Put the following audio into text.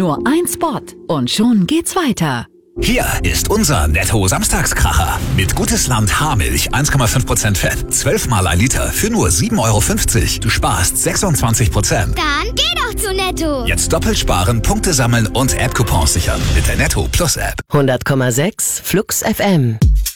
Nur ein Spot und schon geht's weiter. Hier ist unser Netto-Samstagskracher. Mit Gutes Land Haarmilch 1,5% Fett. 12 mal ein Liter für nur 7,50 €. Du sparst 26%. Dann geh doch zu Netto. Jetzt doppelt sparen, Punkte sammeln und App-Coupons sichern. Mit der Netto Plus App. 100,6 Flux FM.